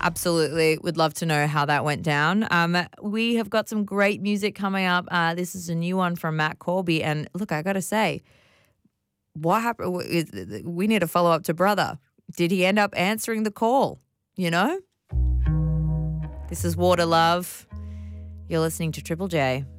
Absolutely. Would love to know how that went down. We have got some great music coming up. This is a new one from Matt Corby. And look, I got to say, what happened? We need a follow up to Brother. Did he end up answering the call? You know? This is Water Love. You're listening to Triple J.